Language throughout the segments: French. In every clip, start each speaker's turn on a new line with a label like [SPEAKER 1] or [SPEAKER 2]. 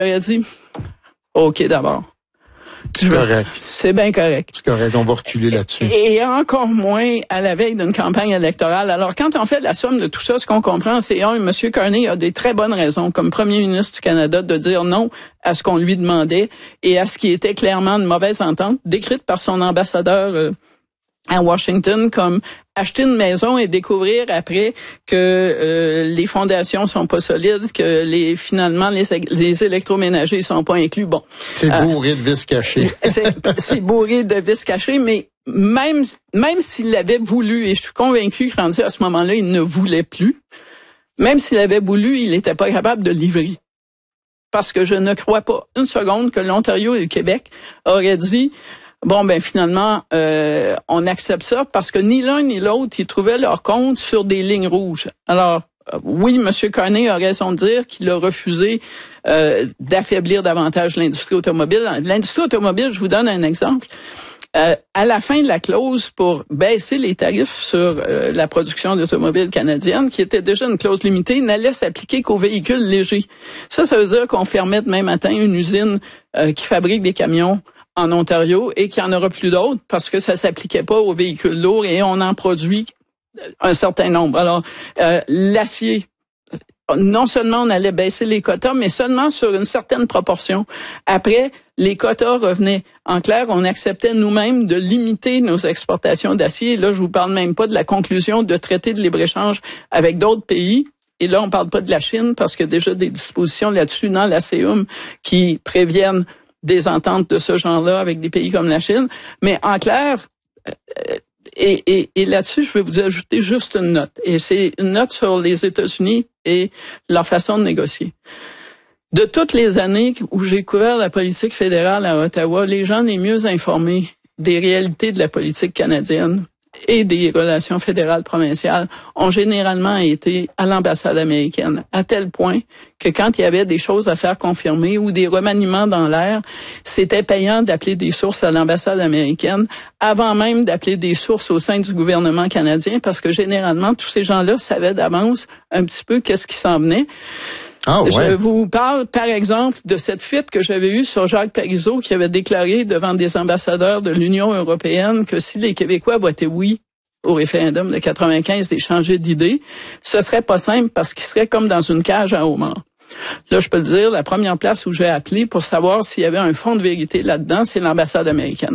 [SPEAKER 1] J'aurais dit, OK d'abord.
[SPEAKER 2] C'est correct.
[SPEAKER 1] C'est bien correct.
[SPEAKER 2] C'est correct, on va reculer là-dessus.
[SPEAKER 1] Et encore moins à la veille d'une campagne électorale. Alors, quand on fait la somme de tout ça, ce qu'on comprend, c'est M. Carney a des très bonnes raisons, comme premier ministre du Canada, de dire non à ce qu'on lui demandait et à ce qui était clairement une mauvaise entente, décrite par son ambassadeur à Washington comme acheter une maison et découvrir après que les fondations sont pas solides, que finalement les électroménagers sont pas inclus. Bon,
[SPEAKER 2] c'est bourré de vis cachés.
[SPEAKER 1] C'est bourré de vis cachés, mais même s'il l'avait voulu, et je suis convaincu que rendu à ce moment-là, il ne voulait plus. Même s'il avait voulu, il n'était pas capable de livrer. Parce que je ne crois pas une seconde que l'Ontario et le Québec auraient dit bon, ben finalement, on accepte ça parce que ni l'un ni l'autre, ils trouvaient leur compte sur des lignes rouges. Alors, oui, M. Carney a raison de dire qu'il a refusé d'affaiblir davantage l'industrie automobile. L'industrie automobile, je vous donne un exemple. À la fin de la clause pour baisser les tarifs sur la production d'automobiles canadiennes, qui était déjà une clause limitée, n'allait s'appliquer qu'aux véhicules légers. Ça veut dire qu'on fermait demain matin une usine qui fabrique des camions en Ontario et qu'il n'y en aura plus d'autres parce que ça s'appliquait pas aux véhicules lourds et on en produit un certain nombre. Alors, l'acier, non seulement on allait baisser les quotas, mais seulement sur une certaine proportion. Après, les quotas revenaient. En clair, on acceptait nous-mêmes de limiter nos exportations d'acier. Là, je vous parle même pas de la conclusion de traités de libre-échange avec d'autres pays. Et là, on parle pas de la Chine parce qu'il y a déjà des dispositions là-dessus dans l'ASEUM qui préviennent des ententes de ce genre-là avec des pays comme la Chine. Mais en clair, et là-dessus, je vais vous ajouter juste une note. Et c'est une note sur les États-Unis et leur façon de négocier. De toutes les années où j'ai couvert la politique fédérale à Ottawa, les gens les mieux informés des réalités de la politique canadienne et des relations fédérales provinciales ont généralement été à l'ambassade américaine, à tel point que quand il y avait des choses à faire confirmer ou des remaniements dans l'air, c'était payant d'appeler des sources à l'ambassade américaine avant même d'appeler des sources au sein du gouvernement canadien, parce que généralement, tous ces gens-là savaient d'avance un petit peu qu'est-ce qui s'en venait.
[SPEAKER 2] Ah, ouais.
[SPEAKER 1] Je vous parle, par exemple, de cette fuite que j'avais eue sur Jacques Parizeau, qui avait déclaré devant des ambassadeurs de l'Union européenne que si les Québécois votaient oui au référendum de 95 d'échanger d'idées, ce serait pas simple parce qu'ils seraient comme dans une cage à homards. Là, je peux le dire, la première place où j'ai appelé pour savoir s'il y avait un fond de vérité là-dedans, c'est l'ambassade américaine.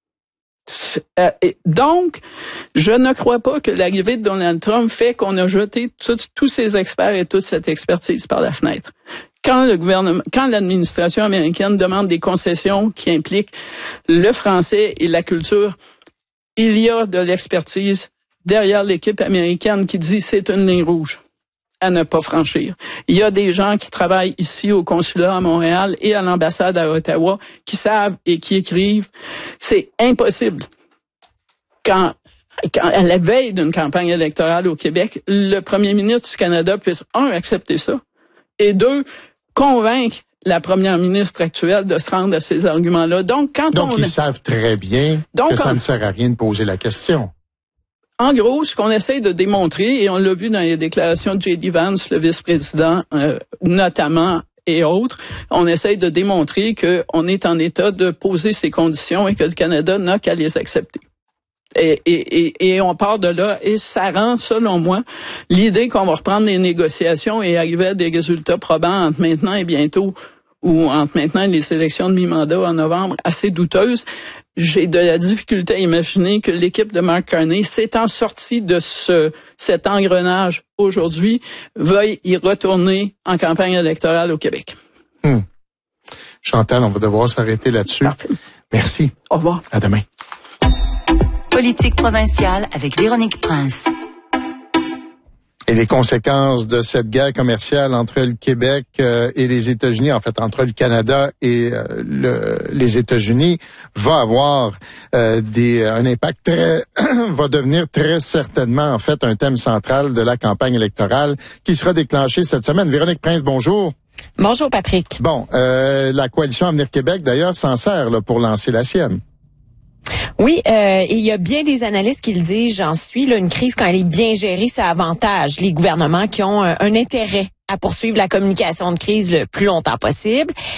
[SPEAKER 1] Donc, je ne crois pas que l'arrivée de Donald Trump fait qu'on a jeté tous ces experts et toute cette expertise par la fenêtre. Quand l'administration américaine demande des concessions qui impliquent le français et la culture, il y a de l'expertise derrière l'équipe américaine qui dit c'est une ligne rouge à ne pas franchir. Il y a des gens qui travaillent ici au consulat à Montréal et à l'ambassade à Ottawa qui savent et qui écrivent. C'est impossible. Quand à la veille d'une campagne électorale au Québec, le premier ministre du Canada puisse, accepter ça, et deux, convaincre la première ministre actuelle de se rendre à ces arguments-là. Donc
[SPEAKER 2] ils savent très bien que ça ne sert à rien de poser la question.
[SPEAKER 1] En gros, ce qu'on essaye de démontrer, et on l'a vu dans les déclarations de J.D. Vance, le vice-président, notamment, et autres, on essaye de démontrer qu'on est en état de poser ces conditions et que le Canada n'a qu'à les accepter. Et on part de là, et ça rend, selon moi, l'idée qu'on va reprendre les négociations et arriver à des résultats probants entre maintenant et bientôt, ou entre maintenant et les élections de mi-mandat en novembre, assez douteuse. J'ai de la difficulté à imaginer que l'équipe de Mark Carney, s'étant sortie de cet engrenage aujourd'hui, veuille y retourner en campagne électorale au Québec.
[SPEAKER 2] Chantal, on va devoir s'arrêter là-dessus.
[SPEAKER 1] Parfait.
[SPEAKER 2] Merci.
[SPEAKER 1] Au revoir.
[SPEAKER 2] À demain.
[SPEAKER 3] Politique provinciale avec Véronique Prince.
[SPEAKER 2] Et les conséquences de cette guerre commerciale entre le Québec et les États-Unis, en fait entre le Canada et les États-Unis, va avoir un impact va devenir très certainement en fait un thème central de la campagne électorale qui sera déclenchée cette semaine. Véronique Prince, bonjour.
[SPEAKER 4] Bonjour Patrick.
[SPEAKER 2] Bon, la coalition Avenir Québec d'ailleurs s'en sert là, pour lancer la sienne.
[SPEAKER 4] Oui, et il y a bien des analystes qui le disent, j'en suis, là, une crise, quand elle est bien gérée, ça avantage les gouvernements qui ont un intérêt à poursuivre la communication de crise le plus longtemps possible.